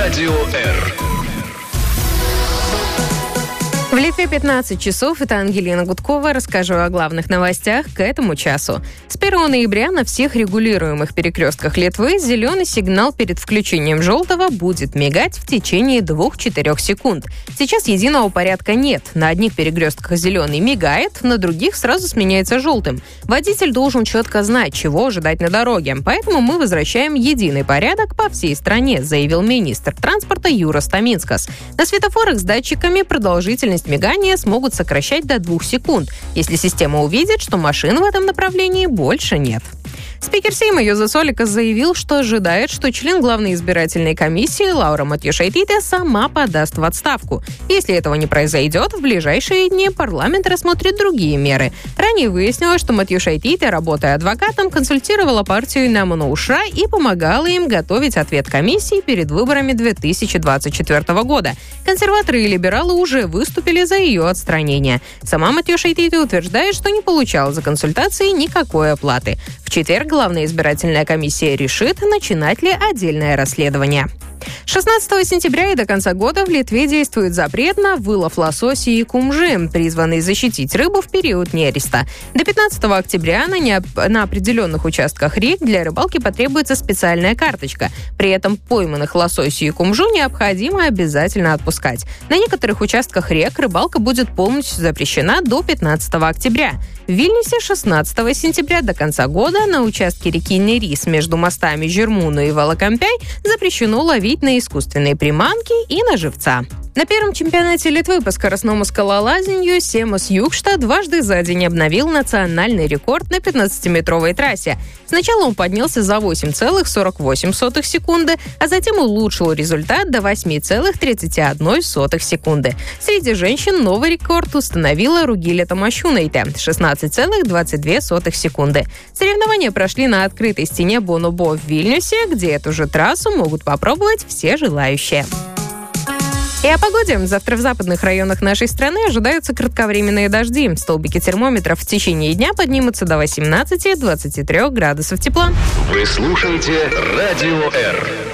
Радио Р. В Литве 15 часов. Это Ангелина Гудкова. Расскажу о главных новостях к этому часу. С 1 ноября на всех регулируемых перекрестках Литвы зеленый сигнал перед включением желтого будет мигать в течение 2-4 секунд. Сейчас единого порядка нет. На одних перекрестках зеленый мигает, на других сразу сменяется желтым. Водитель должен четко знать, чего ожидать на дороге. Поэтому мы возвращаем единый порядок по всей стране, заявил министр транспорта Юрас Таминскас. На светофорах с датчиками продолжительность мигания смогут сокращать до 2 секунд, если система увидит, что машин в этом направлении больше нет. Спикер Сейма Юзас Олекас заявил, что ожидает, что член главной избирательной комиссии Лаура Матьюшайтите сама подаст в отставку. Если этого не произойдет, в ближайшие дни парламент рассмотрит другие меры. Ранее выяснилось, что Матьюшайтите, работая адвокатом, консультировала партию Немуну Аушра и помогала им готовить ответ комиссии перед выборами 2024 года. Консерваторы и либералы уже выступили за ее отстранение. Сама Матьюшайтите утверждает, что не получала за консультации никакой оплаты. В четверг главная избирательная комиссия решит, начинать ли отдельное расследование. 16 сентября и до конца года в Литве действует запрет на вылов лосося и кумжи, призванный защитить рыбу в период нереста. До 15 октября на определенных участках рек для рыбалки потребуется специальная карточка. При этом пойманных лососей и кумжу необходимо обязательно отпускать. На некоторых участках рек рыбалка будет полностью запрещена до 15 октября. В Вильнюсе 16 сентября до конца года на участке реки Нерис между мостами Жермуну и Волокомпяй запрещено ловить на искусственные приманки и на живца. На первом чемпионате Литвы по скоростному скалолазанию Семас Юкшта дважды за день обновил национальный рекорд на 15-метровой трассе. Сначала он поднялся за 8,48 секунды, а затем улучшил результат до 8,31 секунды. Среди женщин новый рекорд установила Ругиле Томашунайте – 16,22 секунды. Соревнования прошли на открытой стене Бонобо в Вильнюсе, где эту же трассу могут попробовать все желающие. И о погоде. Завтра в западных районах нашей страны ожидаются кратковременные дожди. Столбики термометров в течение дня поднимутся до 18-23 градусов тепла. Вы слушаете Радио Р.